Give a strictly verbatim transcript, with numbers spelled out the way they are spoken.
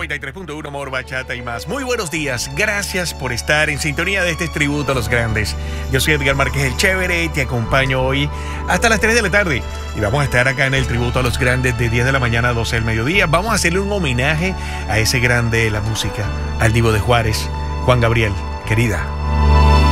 noventa y tres punto uno Amor, Bachata y más. Muy buenos días, gracias por estar en sintonía de este tributo a los grandes. Yo soy Edgar Márquez el Chévere y te acompaño hoy hasta las tres de la tarde. Y vamos a estar acá en el tributo a los grandes de diez de la mañana a doce del mediodía. Vamos a hacerle un homenaje a ese grande de la música, al Divo de Juárez, Juan Gabriel. Querida.